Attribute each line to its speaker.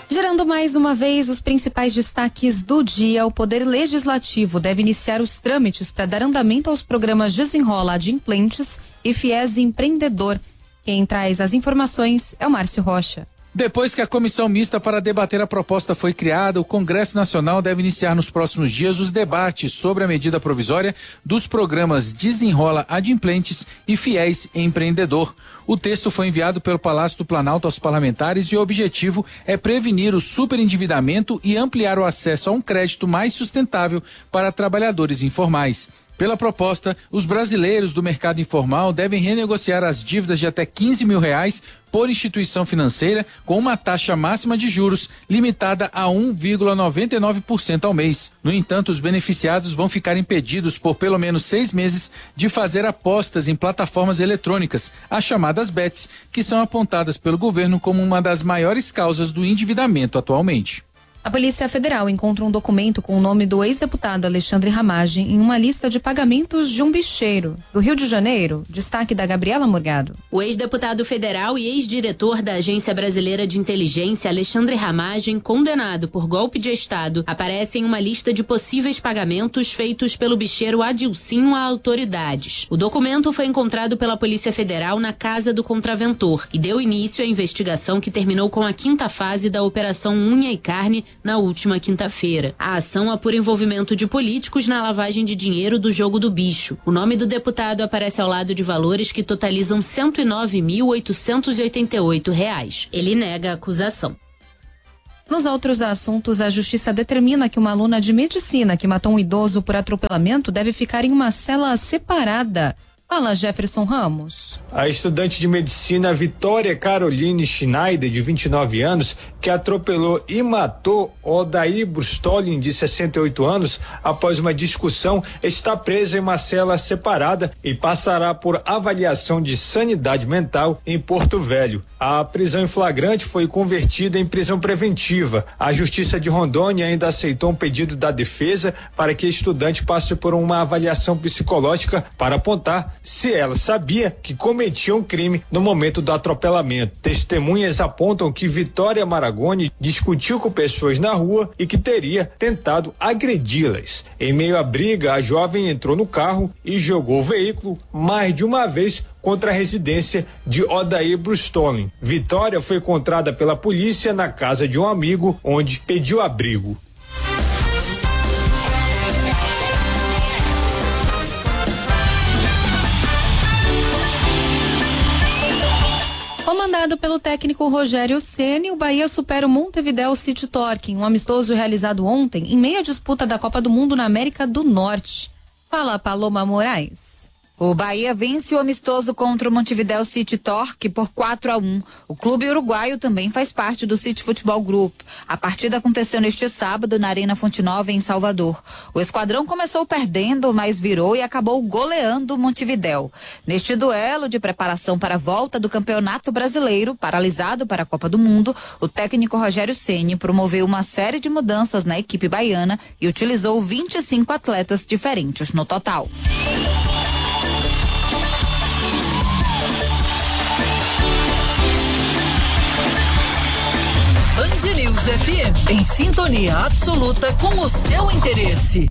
Speaker 1: Gerando mais uma vez os principais destaques do dia, o Poder Legislativo deve iniciar os trâmites para dar andamento aos programas Desenrola Adimplentes e FIES Empreendedor. Quem traz as informações é o Márcio Rocha.
Speaker 2: Depois que a comissão mista para debater a proposta foi criada, o Congresso Nacional deve iniciar nos próximos dias os debates sobre a medida provisória dos programas Desenrola Adimplentes e FIES Empreendedor. O texto foi enviado pelo Palácio do Planalto aos parlamentares e o objetivo é prevenir o superendividamento e ampliar o acesso a um crédito mais sustentável para trabalhadores informais. Pela proposta, os brasileiros do mercado informal devem renegociar as dívidas de até R$15 mil por instituição financeira com uma taxa máxima de juros limitada a 1,99% ao mês. No entanto, os beneficiados vão ficar impedidos por pelo menos 6 meses de fazer apostas em plataformas eletrônicas, as chamadas bets, que são apontadas pelo governo como uma das maiores causas do endividamento atualmente.
Speaker 1: A Polícia Federal encontra um documento com o nome do ex-deputado Alexandre Ramagem em uma lista de pagamentos de um bicheiro. Do Rio de Janeiro, destaque da Gabriela Morgado.
Speaker 3: O ex-deputado federal e ex-diretor da Agência Brasileira de Inteligência, Alexandre Ramagem, condenado por golpe de Estado, aparece em uma lista de possíveis pagamentos feitos pelo bicheiro Adilcinho a autoridades. O documento foi encontrado pela Polícia Federal na casa do contraventor e deu início à investigação que terminou com a 5ª fase da Operação Unha e Carne na última quinta-feira. A ação apura envolvimento de políticos na lavagem de dinheiro do jogo do bicho. O nome do deputado aparece ao lado de valores que totalizam R$ 109.888. Ele nega a acusação.
Speaker 1: Nos outros assuntos, a Justiça determina que uma aluna de medicina que matou um idoso por atropelamento deve ficar em uma cela separada. Fala, Jefferson Ramos.
Speaker 4: A estudante de medicina Vitória Caroline Schneider, de 29 anos, que atropelou e matou Odair Brustolin, de 68 anos, após uma discussão, está presa em uma cela separada e passará por avaliação de sanidade mental em Porto Velho. A prisão em flagrante foi convertida em prisão preventiva. A Justiça de Rondônia ainda aceitou um pedido da defesa para que a estudante passe por uma avaliação psicológica para apontar se ela sabia que cometia um crime no momento do atropelamento. Testemunhas apontam que Vitória Maragoni discutiu com pessoas na rua e que teria tentado agredi-las. Em meio à briga, a jovem entrou no carro e jogou o veículo mais de uma vez contra a residência de Odair Brustolin. Vitória foi encontrada pela polícia na casa de um amigo, onde pediu abrigo.
Speaker 1: Comandado pelo técnico Rogério Ceni, o Bahia supera o Montevideo City Torque, um amistoso realizado ontem em meio à disputa da Copa do Mundo na América do Norte. Fala, Paloma Moraes.
Speaker 5: O Bahia vence o amistoso contra o Montevideo City Torque por 4-1. O clube uruguaio também faz parte do City Futebol Group. A partida aconteceu neste sábado na Arena Fonte Nova, em Salvador. O esquadrão começou perdendo, mas virou e acabou goleando o Montevideo. Neste duelo de preparação para a volta do Campeonato Brasileiro, paralisado para a Copa do Mundo, o técnico Rogério Ceni promoveu uma série de mudanças na equipe baiana e utilizou 25 atletas diferentes no total.
Speaker 6: Band News FM, em sintonia absoluta com o seu interesse.